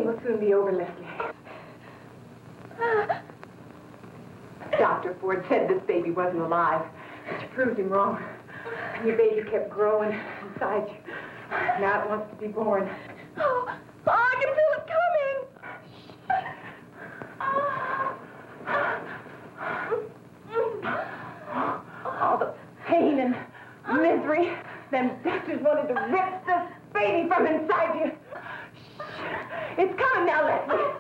pain will soon be over, Leslie. Dr. Ford said this baby wasn't alive, but you proved him wrong. And your baby kept growing inside you. Now it wants to be born. Oh, I can feel it coming. All the pain and misery. Them doctors wanted to rip this baby from inside you. Shh. It's coming now, Leslie.